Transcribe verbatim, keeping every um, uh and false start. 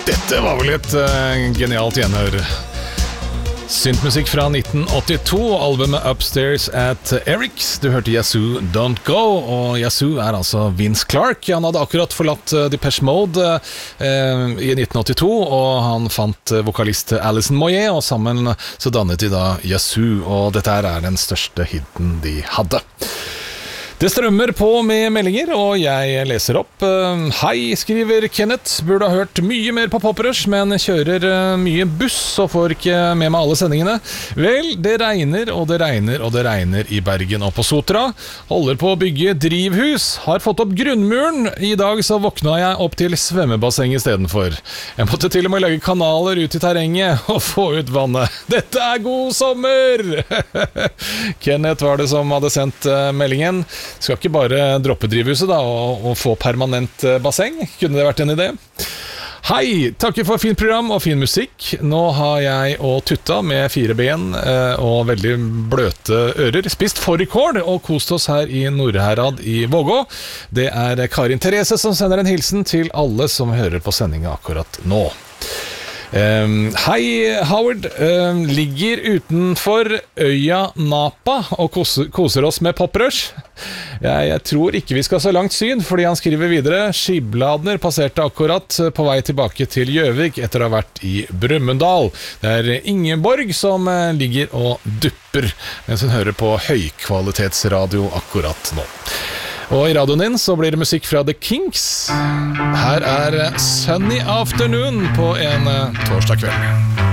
Dette var vel et uh, genialt gjenhør. Syntmusikk fra nitten åttito, albumet Upstairs at Eric's. Du hørte Yazoo Don't Go, og Yazoo er altså Vince Clarke. Han hadde akkurat forlatt uh, Depeche Mode uh, i nitten åttito, og han fant uh, vokalist Alison Moyet, og sammen så dannet de da Yazoo, og dette her er den største hiten de hadde. Det strømmer på med meldinger, og jeg leser opp. Hei, skriver Kenneth. Burde ha hørt mye mer på Poprush, men kjører mye buss og får ikke med meg alle sendingene. Vel, det regner, og det regner, og det regner i Bergen og på Sotra. Holder på å bygge drivhus. Har fått opp grunnmuren. I dag så våkna jeg opp til svømmebasseng i stedet for. Jeg måtte til og med lage kanaler ut i terrenget og få ut vannet. Dette er god sommer! Kenneth var det som hadde sendt meldingen. Skal ikke bare droppe drivhuset da og, og få permanent basseng? Kunne det vært en idé? Hei, takker for fint program og fin musikk. Nå har jeg og Tutta med fire ben eh, og veldig bløte ører spist fårikål og kost oss her i Nordherad i Vågå. Det er Karin Therese som sender en hilsen til alle som hører på sendingen akkurat nå. Um, hei Howard, um, ligger utenfor øya Napa og koser, koser oss med Poprush. jeg, jeg tror ikke vi skal så langt syd, fordi han skriver videre. Skibladner passerte akkurat på vei tilbake til Gjøvik etter å ha vært i Brumunddal. Det er Ingeborg som uh, ligger og dupper mens hun hører på høykvalitetsradio akkurat nå. Og i radioen din så blir det musikk fra The Kinks. Her er Sunny Afternoon på en uh, torsdag kveld.